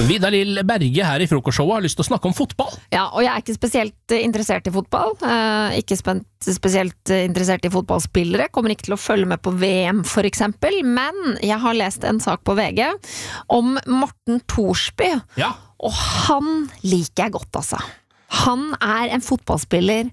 Vidar Lill Berge her i Frokostshowet har lyst til å snakke om fotball. Ja, og jeg ikke spesielt interessert i fotball. Ikke spesielt interessert i fotballspillere. Kommer ikke til å følge med på VM for eksempel. Men jeg har lest en sak på VG om Morten Thorsby. Ja. Og han liker jeg godt, altså. Han en fotballspiller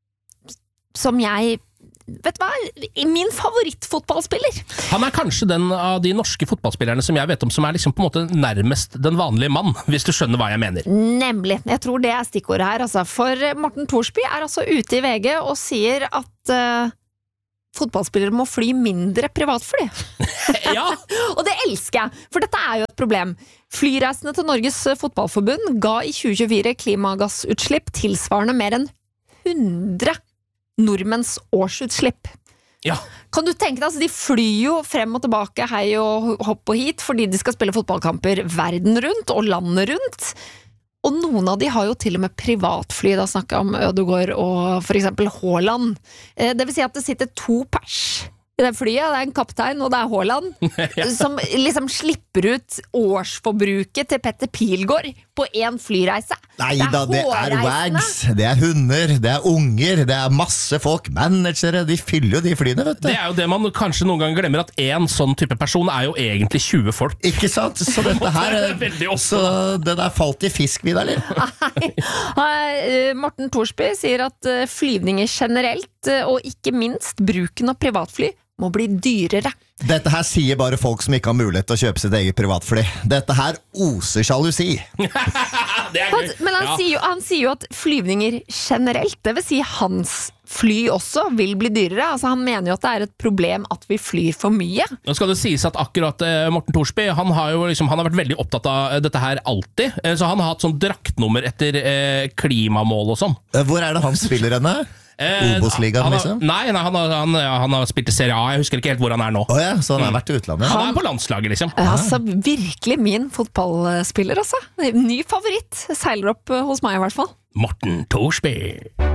som jeg... Vet du hva? Min favorittfotballspiller. Han kanskje den av de norske fotballspillerne som jeg vet om som liksom på en måte nærmest den vanlige mann, hvis du skjønner hva jeg mener. Nemlig. Jeg tror det stikkordet her, altså. For Morten Thorsby altså ute i VG og sier at fotballspillere må fly mindre privatfly. Ja. Og det elsker jeg, for dette jo et problem. Flyreisende til Norges fotballforbund ga i 2024 klimagassutslipp tilsvarende mer enn 100 nordmenns årsutslipp. Ja. Kan du tenke deg, altså de flyr jo frem og tilbake, hei og hopp og hit, fordi de skal spille fotballkamper verden rundt og landet rundt. Og noen av de har jo til og med privatfly, da snakker jeg om Ødegaard og for eksempel Haaland. Det vil si at det sitter 2 pers i det flyet, det en kaptein og det Haaland, som liksom slipper ut årsforbruket til Petter Pilgaard på en flyreise. Neida, det wags, det hunder, det unger, det masse folk, managere, de fyller jo de flyene, vet du. Det jo det man kanskje noen gang glemmer, at en sånn type person jo egentlig 20 folk. Ikke sant? Så dette her, veldig ofte. så det der falt i fisk, Vidar Lill. Morten Thorsby sier at flyvninger generelt, og ikke minst bruken av privatfly, må bli dyrere. Dette her sier bare folk som ikke har mulighet til å kjøpe sitt eget privatfly. Dette her oser sjalusi. Det gøy. Men han sier jo at flyvninger generelt, det vil si hans fly også, vil bli dyrere. Altså han mener jo at det et problem at vi flyr for mye. Nå skal det sies at akkurat Morten Thorsby, han har vært veldig opptatt av dette her alltid, så han har hatt sånn draktnummer etter klimamål og sånn. Hvor det han spiller henne? Obos-ligaen, liksom? Nei, han har spilt i Serie A. Jeg husker ikke helt hvor han nå. Ja, så han har vært i utlandet? Han på landslaget, liksom. Altså, virkelig min fotballspiller, altså. Ny favoritt. Seiler opp hos meg i hvert fall. Morten Thorsby.